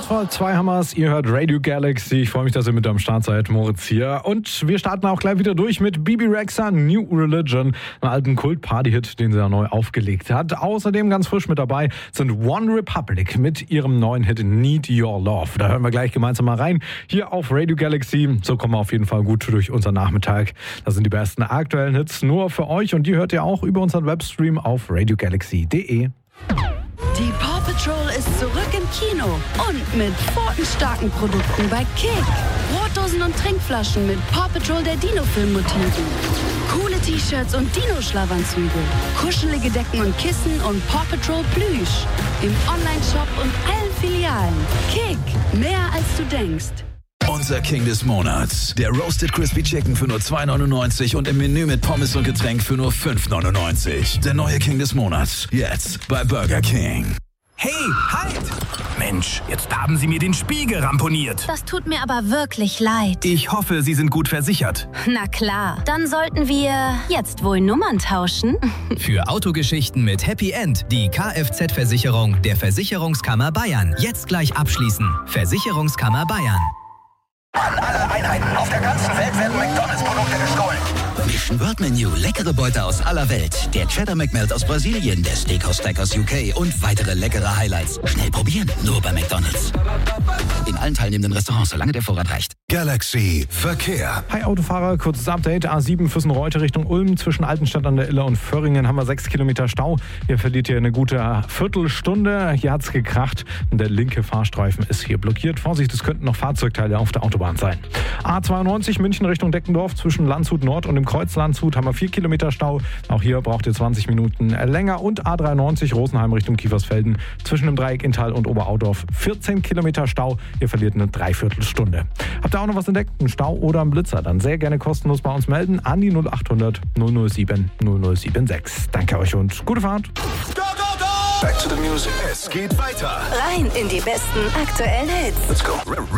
vor 2 Hammers. Ihr hört Radio Galaxy. Ich freue mich, dass ihr mit am Start seid. Moritz hier. Und wir starten auch gleich wieder durch mit Bebe Rexha, New Religion, einen alten Kult-Party-Hit, den sie ja neu aufgelegt hat. Außerdem ganz frisch mit dabei sind One Republic mit ihrem neuen Hit Need Your Love. Da hören wir gleich gemeinsam mal rein. Hier auf Radio Galaxy. So kommen wir auf jeden Fall gut durch unseren Nachmittag. Das sind die besten aktuellen Hits nur für euch. Und die hört ihr auch über unseren Webstream auf radiogalaxy.de. Die Paw Patrol ist zurück im Kino und mit pfotenstarken Produkten bei Kick. Brotdosen und Trinkflaschen mit Paw Patrol der Dino-Film-Motiven. Coole T-Shirts und Dino-Schlafanzüge. Kuschelige Decken und Kissen und Paw Patrol Plüsch. Im Online-Shop und allen Filialen. Kick, mehr als du denkst. Unser King des Monats. Der Roasted Crispy Chicken für nur 2,99 und im Menü mit Pommes und Getränk für nur 5,99. Der neue King des Monats. Jetzt bei Burger King. Hey, halt! Mensch, jetzt haben Sie mir den Spiegel ramponiert. Das tut mir aber wirklich leid. Ich hoffe, Sie sind gut versichert. Na klar, dann sollten wir jetzt wohl Nummern tauschen. Für Autogeschichten mit Happy End die Kfz-Versicherung der Versicherungskammer Bayern. Jetzt gleich abschließen. Versicherungskammer Bayern. An alle Einheiten auf der ganzen Welt werden McDonalds-Produkte gestohlen. Mission World Menu, leckere Beute aus aller Welt. Der Cheddar McMelt aus Brasilien, der Steakhouse Stack aus UK und weitere leckere Highlights. Schnell probieren, nur bei McDonalds. In allen teilnehmenden Restaurants, solange der Vorrat reicht. Galaxy Verkehr. Hi Autofahrer, kurzes Update. A7 Füssen-Reutte Richtung Ulm. Zwischen Altenstadt an der Iller und Föhringen haben wir 6 Kilometer Stau. Hier verliert ihr eine gute Viertelstunde. Hier hat's gekracht und der linke Fahrstreifen ist hier blockiert. Vorsicht, es könnten noch Fahrzeugteile auf der Autobahn sein. A92 München Richtung Deckendorf. Zwischen Landshut Nord und dem Kreuz Landshut haben wir 4 Kilometer Stau. Auch hier braucht ihr 20 Minuten länger. Und A93 Rosenheim Richtung Kiefersfelden. Zwischen dem Dreieck Inntal und Oberaudorf 14 Kilometer Stau. Ihr verliert eine Dreiviertelstunde. Habt ihr auch noch was entdeckt? Einen Stau oder einen Blitzer? Dann sehr gerne kostenlos bei uns melden an die 0800 007 0076. Danke euch und gute Fahrt. Go, go, go! Back to the music. Es geht weiter. Rein in die besten aktuellen Hits. Let's go.